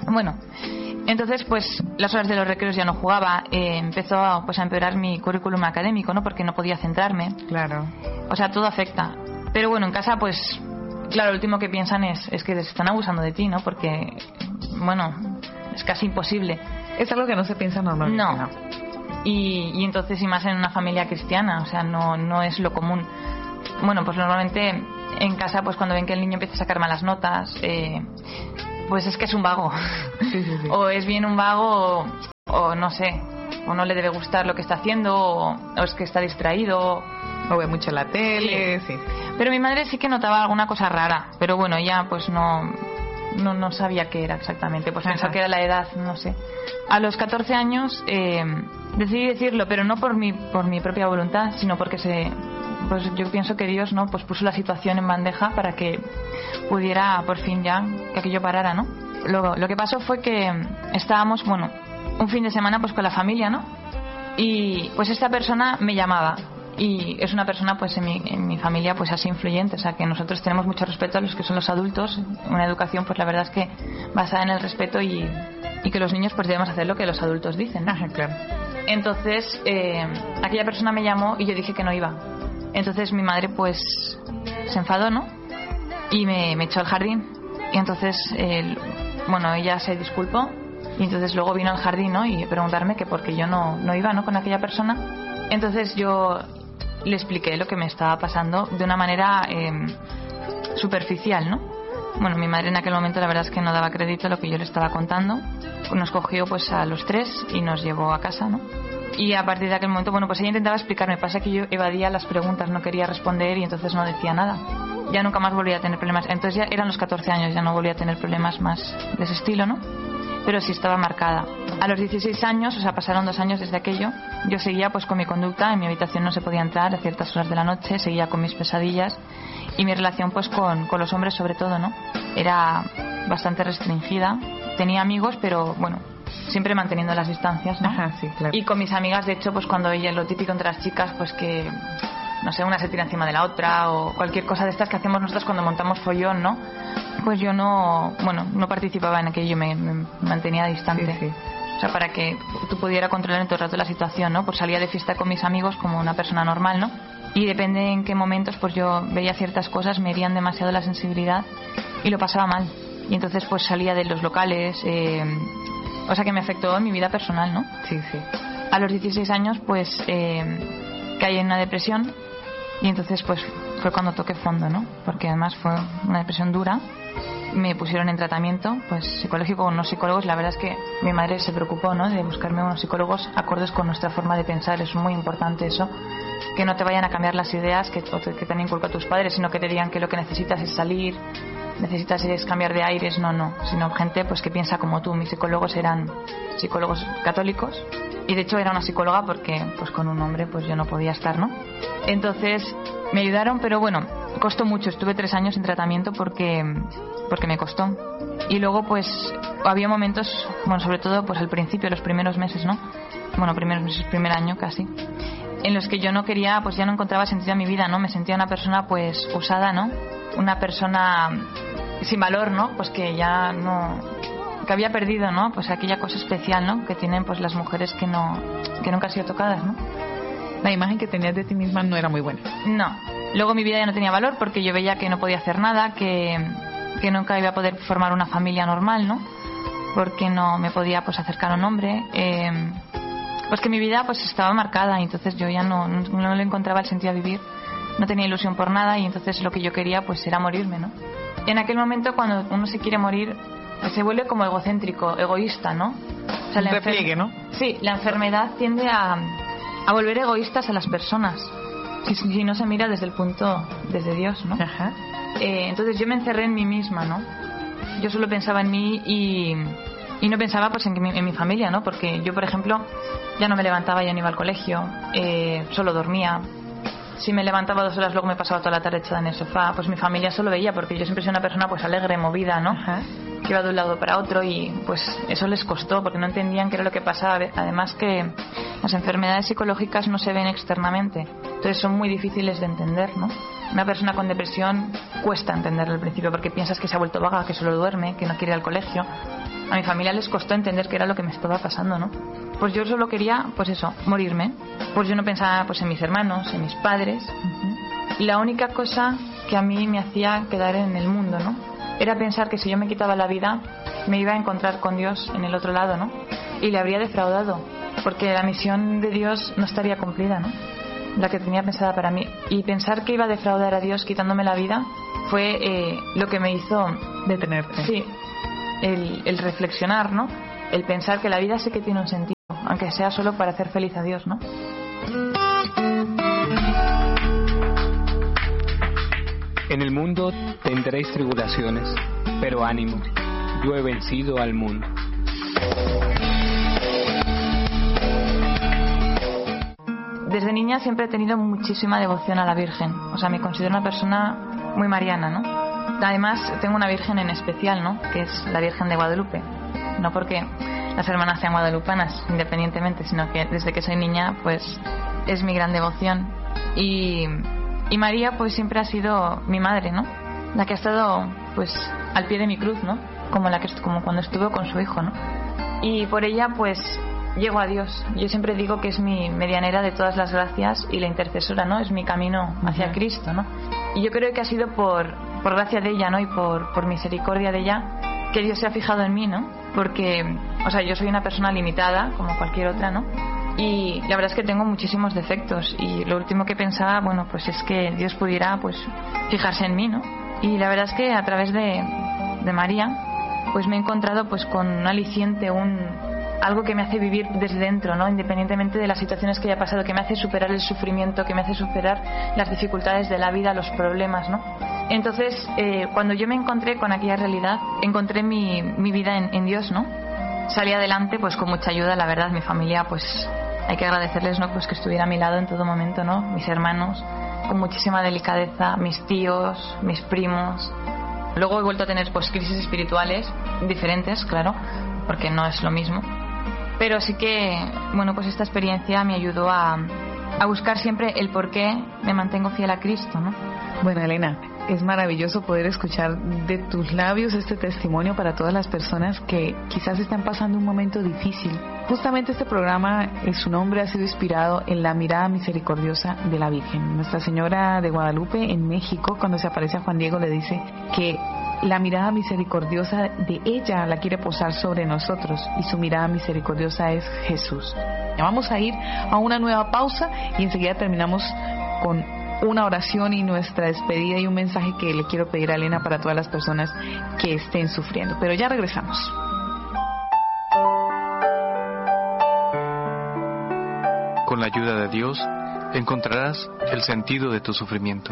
Bueno, entonces pues las horas de los recreos ya no jugaba, empezó pues a empeorar mi currículum académico, ¿no? Porque no podía centrarme. Claro. O sea, todo afecta. Pero bueno, en casa pues claro, lo último que piensan es que se están abusando de ti, ¿no? Porque bueno, es casi imposible. Es algo que no se piensa normalmente. No. Y entonces, y más en una familia cristiana, o sea, no es lo común. Bueno, pues normalmente en casa, pues cuando ven que el niño empieza a sacar malas notas, pues es que es un vago. Sí. O es bien un vago, o no sé, o no le debe gustar lo que está haciendo, o es que está distraído. O ve mucho la tele, sí. Pero mi madre sí que notaba alguna cosa rara, pero bueno, ella pues no sabía qué era exactamente, pues pensaba que era la edad, no sé. A los 14 años decidí decirlo, pero no por mi propia voluntad, sino porque pues yo pienso que Dios, ¿no? Pues puso la situación en bandeja para que pudiera por fin ya que aquello parara, ¿no? Lo que pasó fue que estábamos, bueno, un fin de semana pues con la familia, ¿no? Y pues esta persona me llamaba. Y es una persona pues en mi familia pues así influyente, o sea que nosotros tenemos mucho respeto a los que son los adultos, una educación pues la verdad es que basada en el respeto y que los niños pues debemos hacer lo que los adultos dicen, ¿no? Ajá, claro. Entonces aquella persona me llamó y yo dije que no iba. Entonces mi madre pues se enfadó, ¿no? Y me echó al jardín. Y entonces bueno, ella se disculpó y entonces luego vino al jardín, ¿no? Y preguntarme que por qué yo no iba, ¿no? Con aquella persona. Entonces yo le expliqué lo que me estaba pasando de una manera superficial, ¿no? Bueno, mi madre en aquel momento la verdad es que no daba crédito a lo que yo le estaba contando. Nos cogió pues a los 3 y nos llevó a casa, ¿no? Y a partir de aquel momento, bueno, pues ella intentaba explicarme. Pasa que yo evadía las preguntas, no quería responder y entonces no decía nada. Ya nunca más volví a tener problemas. Entonces ya eran los 14 años, ya no volví a tener problemas más de ese estilo, ¿no? Pero sí estaba marcada. A los 16 años, o sea, pasaron 2 años desde aquello, yo seguía pues con mi conducta, en mi habitación no se podía entrar a ciertas horas de la noche, seguía con mis pesadillas y mi relación pues con los hombres sobre todo, ¿no? Era bastante restringida, tenía amigos, pero bueno, siempre manteniendo las distancias, ¿no? Ajá, sí, claro. Y con mis amigas, de hecho, pues cuando veía lo típico entre las chicas, pues que, no sé, una se tira encima de la otra o cualquier cosa de estas que hacemos nosotros cuando montamos follón, ¿no? Pues yo no participaba en aquello, me mantenía distante. Sí. O sea, para que tú pudieras controlar en todo el rato la situación, ¿no? Pues salía de fiesta con mis amigos como una persona normal, ¿no? Y depende en qué momentos, pues yo veía ciertas cosas, me herían demasiado la sensibilidad y lo pasaba mal. Y entonces pues salía de los locales, o sea que me afectó en mi vida personal, ¿no? Sí. A los 16 años pues caí en una depresión y entonces pues fue cuando toqué fondo, ¿no? Porque además fue una depresión dura. Me pusieron en tratamiento pues psicológico con unos psicólogos. La verdad es que mi madre se preocupó, ¿no? De buscarme unos psicólogos acordes con nuestra forma de pensar. Es muy importante eso, que no te vayan a cambiar las ideas que te han inculcado tus padres, sino que te digan que lo que necesitas es salir, necesitas es cambiar de aires. No, sino gente pues que piensa como tú. Mis psicólogos eran psicólogos católicos y de hecho era una psicóloga porque pues con un hombre pues yo no podía estar, ¿no? Entonces me ayudaron, pero bueno, costó mucho. Estuve 3 años en tratamiento porque me costó. Y luego pues había momentos, bueno, sobre todo pues al principio, los primeros meses, ¿no? Bueno, primeros meses, primer año casi, en los que yo no quería, pues ya no encontraba sentido a mi vida, ¿no? Me sentía una persona pues usada, ¿no? Una persona sin valor, ¿no? Pues que ya no, que había perdido, ¿no? Pues aquella cosa especial, ¿no? Que tienen pues las mujeres que nunca han sido tocadas, ¿no? La imagen que tenías de ti misma no era muy buena. No. Luego mi vida ya no tenía valor porque yo veía que no podía hacer nada, que nunca iba a poder formar una familia normal, ¿no? Porque no me podía pues acercar a un hombre. Pues que mi vida pues estaba marcada y entonces yo ya no le encontraba el sentido a vivir. No tenía ilusión por nada y entonces lo que yo quería pues era morirme, ¿no? En aquel momento cuando uno se quiere morir pues se vuelve como egocéntrico, egoísta, ¿no? O sea, un repliegue, ¿no? Sí, la enfermedad tiende a volver egoístas a las personas si no se mira desde el punto desde Dios, ¿no? Ajá. Entonces yo me encerré en mí misma, ¿no? Yo solo pensaba en mí y no pensaba pues en mi familia, ¿no? Porque yo, por ejemplo, ya no me levantaba, ya no iba al colegio, solo dormía. Si me levantaba 2 horas, luego me pasaba toda la tarde echada en el sofá. Pues mi familia solo veía, porque yo siempre soy una persona pues alegre, movida, ¿no? Ajá. Que iba de un lado para otro y pues eso les costó porque no entendían qué era lo que pasaba. Además que las enfermedades psicológicas no se ven externamente, entonces son muy difíciles de entender, ¿no? Una persona con depresión cuesta entenderlo al principio porque piensas que se ha vuelto vaga, que solo duerme, que no quiere ir al colegio, a mi familia les costó entender qué era lo que me estaba pasando, ¿no? Pues yo solo quería, pues eso, morirme. Pues yo no pensaba pues en mis hermanos, en mis padres. Y la única cosa que a mí me hacía quedar en el mundo, ¿no? Era pensar que si yo me quitaba la vida, me iba a encontrar con Dios en el otro lado, ¿no? Y le habría defraudado, porque la misión de Dios no estaría cumplida, ¿no? La que tenía pensada para mí. Y pensar que iba a defraudar a Dios quitándome la vida fue lo que me hizo detenerte. Sí, el reflexionar, ¿no? El pensar que la vida sí que tiene un sentido, aunque sea solo para hacer feliz a Dios, ¿no? En el mundo tendréis tribulaciones, pero ánimo, yo he vencido al mundo. Desde niña siempre he tenido muchísima devoción a la Virgen. O sea, me considero una persona muy mariana, ¿no? Además, tengo una Virgen en especial, ¿no? Que es la Virgen de Guadalupe. No porque las hermanas sean guadalupanas, independientemente, sino que desde que soy niña, pues es mi gran devoción. Y María, pues siempre ha sido mi madre, ¿no? La que ha estado, pues, al pie de mi cruz, ¿no? Como cuando estuve con su hijo, ¿no? Y por ella, pues, llego a Dios. Yo siempre digo que es mi medianera de todas las gracias y la intercesora, ¿no? Es mi camino hacia Cristo, ¿no? Y yo creo que ha sido por gracia de ella, ¿no? Y por misericordia de ella que Dios se ha fijado en mí, ¿no? Porque, o sea, yo soy una persona limitada, como cualquier otra, ¿no? Y la verdad es que tengo muchísimos defectos y lo último que pensaba, bueno, pues es que Dios pudiera, pues, fijarse en mí, ¿no? Y la verdad es que a través de María, pues me he encontrado, pues, con un aliciente, algo que me hace vivir desde dentro, ¿no? Independientemente de las situaciones que haya pasado, que me hace superar el sufrimiento, que me hace superar las dificultades de la vida, los problemas, ¿no? Entonces, cuando yo me encontré con aquella realidad, encontré mi vida en Dios, ¿no? Salí adelante, pues con mucha ayuda, la verdad, mi familia, pues hay que agradecerles, ¿no? Pues que estuviera a mi lado en todo momento, ¿no? Mis hermanos, con muchísima delicadeza, mis tíos, mis primos. Luego he vuelto a tener, pues, crisis espirituales diferentes, claro, porque no es lo mismo. Pero sí que, bueno, pues esta experiencia me ayudó a buscar siempre el por qué me mantengo fiel a Cristo, ¿no? Bueno, Elena, es maravilloso poder escuchar de tus labios este testimonio para todas las personas que quizás están pasando un momento difícil. Justamente este programa, su nombre ha sido inspirado en la mirada misericordiosa de la Virgen. Nuestra Señora de Guadalupe en México, cuando se aparece a Juan Diego, le dice que la mirada misericordiosa de ella la quiere posar sobre nosotros y su mirada misericordiosa es Jesús. Ya vamos a ir a una nueva pausa y enseguida terminamos con una oración y nuestra despedida y un mensaje que le quiero pedir a Elena para todas las personas que estén sufriendo. Pero ya regresamos. Con la ayuda de Dios encontrarás el sentido de tu sufrimiento.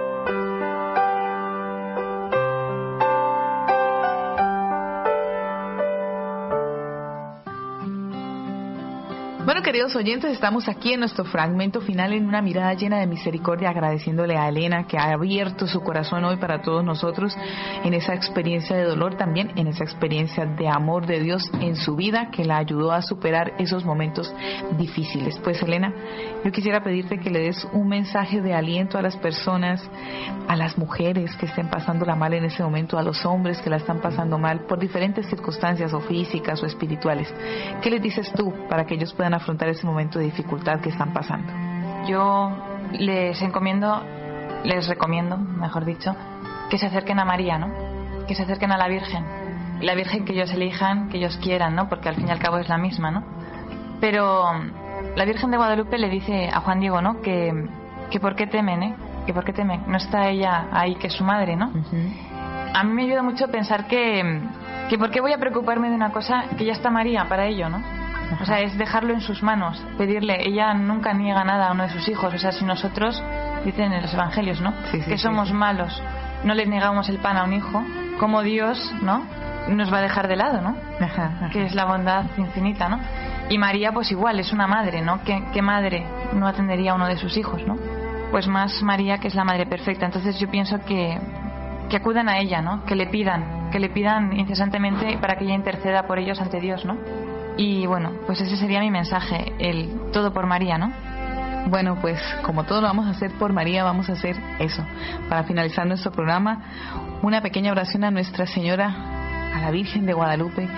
Bueno, queridos oyentes, estamos aquí en nuestro fragmento final en una mirada llena de misericordia, agradeciéndole a Elena que ha abierto su corazón hoy para todos nosotros en esa experiencia de dolor, también en esa experiencia de amor de Dios en su vida que la ayudó a superar esos momentos difíciles. Pues, Elena, yo quisiera pedirte que le des un mensaje de aliento a las personas, a las mujeres que estén pasándola mal en ese momento, a los hombres que la están pasando mal por diferentes circunstancias o físicas o espirituales. ¿Qué les dices tú para que ellos puedan afrontar ese momento de dificultad que están pasando? Yo les recomiendo, mejor dicho, que se acerquen a María, ¿no? Que se acerquen a la Virgen que ellos elijan, que ellos quieran, ¿no? Porque al fin y al cabo es la misma, ¿no? Pero la Virgen de Guadalupe le dice a Juan Diego, ¿no? Que por qué temen, ¿eh? Que por qué temen. No está ella ahí, que es su madre, ¿no? A mí me ayuda mucho pensar que por qué voy a preocuparme de una cosa que ya está María para ello, ¿no? O sea, es dejarlo en sus manos, pedirle. Ella nunca niega nada a uno de sus hijos. O sea, si nosotros, dicen en los evangelios, ¿no? Que somos malos, no le negamos el pan a un hijo, como Dios, ¿no? Nos va a dejar de lado, ¿no? Que es la bondad infinita, ¿no? Y María, pues igual, es una madre, ¿no? ¿Qué madre no atendería a uno de sus hijos, ¿no? Pues más María, que es la madre perfecta. Entonces yo pienso que acudan a ella, ¿no? Que le pidan incesantemente para que ella interceda por ellos ante Dios, ¿no? Y bueno, pues ese sería mi mensaje, el todo por María, ¿no? Bueno, pues como todo lo vamos a hacer por María, vamos a hacer eso. Para finalizar nuestro programa, una pequeña oración a Nuestra Señora, a la Virgen de Guadalupe,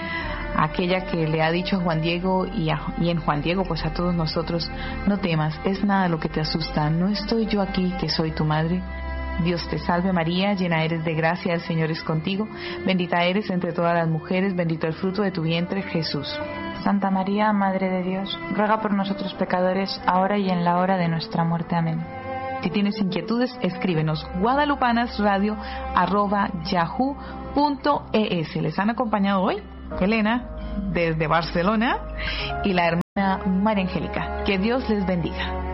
aquella que le ha dicho a Juan Diego y en Juan Diego pues a todos nosotros: no temas, es nada lo que te asusta, no estoy yo aquí que soy tu madre. Dios te salve María, llena eres de gracia, el Señor es contigo, bendita eres entre todas las mujeres, bendito el fruto de tu vientre, Jesús. Santa María, Madre de Dios, ruega por nosotros pecadores, ahora y en la hora de nuestra muerte. Amén. Si tienes inquietudes, escríbenos guadalupanasradio@yahoo.es. Les han acompañado hoy Elena desde Barcelona y la hermana María Angélica. Que Dios les bendiga.